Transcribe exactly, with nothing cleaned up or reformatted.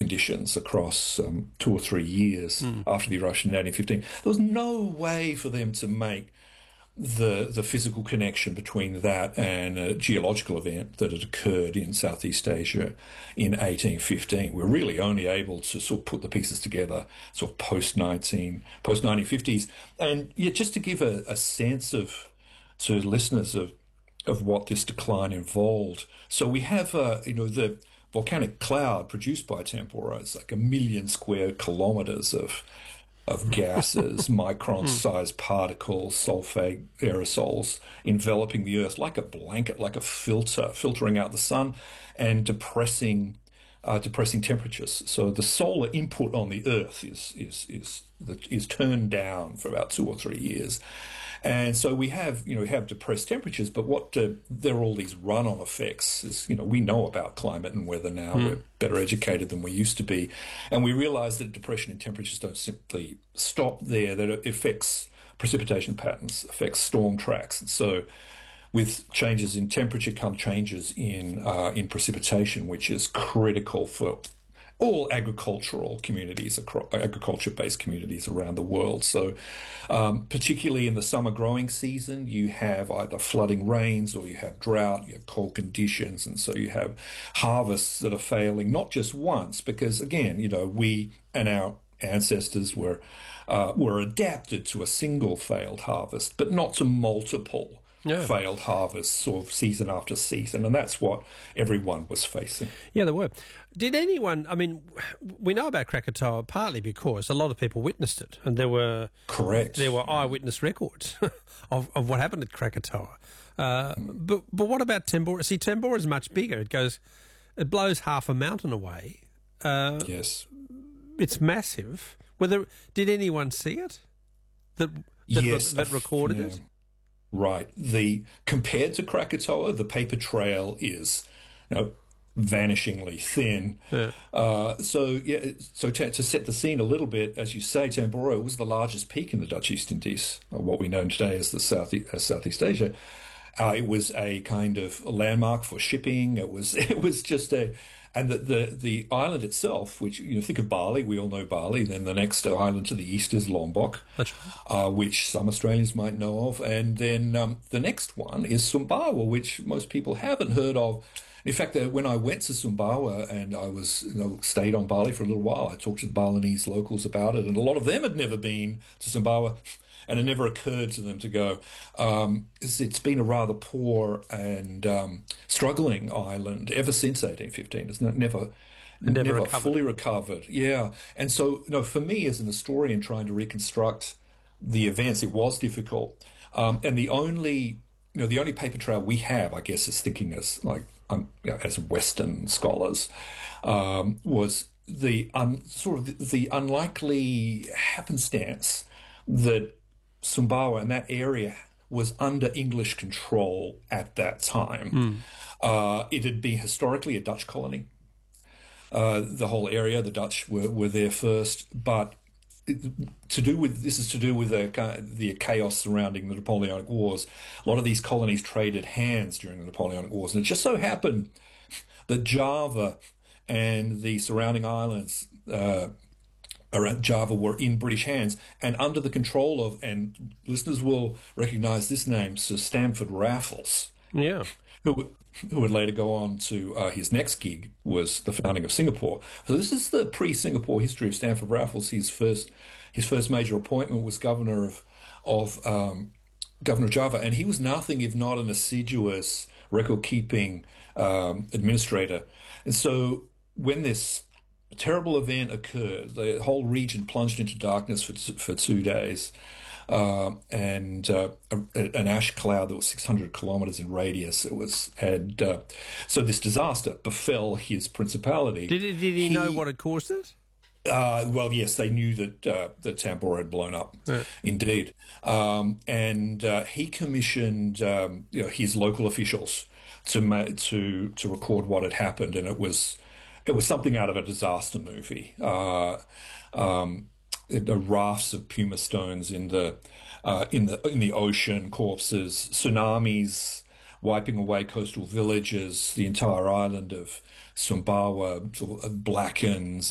conditions across um, two or three years Mm. after the eruption in eighteen fifteen. There was no way for them to make the the physical connection between that and a geological event that had occurred in Southeast Asia in eighteen fifteen. We're really only able to sort of put the pieces together sort of post nineteen post nineteen fifties. And yeah, just to give a, a sense of to listeners of of what this decline involved. So we have uh, you know the volcanic cloud produced by Tambora. It's like a million square kilometers of of gases, micron-sized particles, sulfate aerosols enveloping the Earth like a blanket, like a filter, filtering out the sun and depressing uh, depressing temperatures. So the solar input on the Earth is is is is turned down for about two or three years. And so we have, you know, we have depressed temperatures, but what uh, there are all these run-on effects. Is, you know, we know about climate and weather now. Mm. We're better educated than we used to be, and we realise that depression in temperatures don't simply stop there. That it affects precipitation patterns, affects storm tracks, and so with changes in temperature come changes in uh, in precipitation, which is critical for all agricultural communities, agriculture-based communities around the world. So um, particularly in the summer growing season, you have either flooding rains or you have drought, you have cold conditions, and so you have harvests that are failing, not just once, because, again, you know, we and our ancestors were, uh, were adapted to a single failed harvest, but not to multiple Yeah. failed harvests sort of season after season, and that's what everyone was facing. Yeah, there were. Did anyone, I mean, we know about Krakatoa partly because a lot of people witnessed it, and there were correct there were eyewitness records of, of what happened at Krakatoa. Uh, but but what about Tambora? See, Tambora is much bigger. It goes, it blows half a mountain away. Uh, yes, it's massive. Whether did anyone see it? That that, yes, that recorded yeah. it. Right. The compared to Krakatoa, the paper trail is, you know, vanishingly thin. Yeah. Uh, so yeah. So to, to set the scene a little bit, as you say, Tambora was the largest peak in the Dutch East Indies, or what we know today as the South as Southeast Asia. Uh, it was a kind of a landmark for shipping. It was it was just a. And the, the, the island itself, which, you know, think of Bali, we all know Bali, then the next island to the east is Lombok, That's right. uh, which some Australians might know of. And then um, the next one is Sumbawa, which most people haven't heard of. In fact, uh, when I went to Sumbawa and I was, you know, stayed on Bali for a little while, I talked to the Balinese locals about it, and a lot of them had never been to Sumbawa. And it never occurred to them to go. Um, it's, it's been a rather poor and um, struggling island ever since eighteen fifteen. It's not, never, never, never recovered. fully recovered. Yeah, and so you know, for me as an historian trying to reconstruct the events, it was difficult. Um, and the only, you know, the only paper trail we have, I guess, is thinking as like um, you know, as Western scholars, um, was the un, sort of the, the unlikely happenstance that Sumbawa and that area was under English control at that time. Mm. Uh, it had been historically a Dutch colony. Uh, the whole area, the Dutch were, were there first, but it, to do with this is to do with the, the chaos surrounding the Napoleonic Wars. A lot of these colonies traded hands during the Napoleonic Wars, and it just so happened that Java and the surrounding islands uh, around Java were in British hands and under the control of, and listeners will recognise this name, Sir Stamford Raffles. Yeah. Who, who would later go on to, uh, his next gig was the founding of Singapore. So this is the pre-Singapore history of Stamford Raffles. His first his first major appointment was governor of, of um, governor of Java, and he was nothing if not an assiduous record-keeping um, administrator. And so when this terrible event occurred, the whole region plunged into darkness for for two days, uh, and uh, a, an ash cloud that was six hundred kilometres in radius. It was, and uh, so this disaster befell his principality. Did, did he, he know what had caused it? Uh, well, yes, they knew that uh, that Tambora had blown up, yeah. Indeed, um, and uh, he commissioned um, you know, his local officials to ma- to to record what had happened, and it was. It was something out of a disaster movie. Uh, um, the rafts of puma stones in the uh, in the in the ocean, corpses, tsunamis wiping away coastal villages, the entire island of Sumbawa sort of blackens.